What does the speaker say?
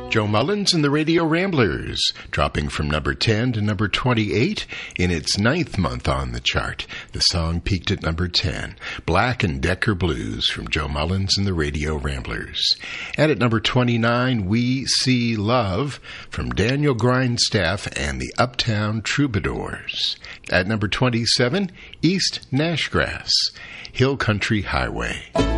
Joe Mullins and the Radio Ramblers, dropping from number 10 to number 28 in its 9th month on the chart. The song peaked at number 10, Black and Decker Blues from Joe Mullins and the Radio Ramblers. And at number 29, We See Love from Daniel Grindstaff and the Uptown Troubadours. At number 27, East Nashgrass, Hill Country Highway.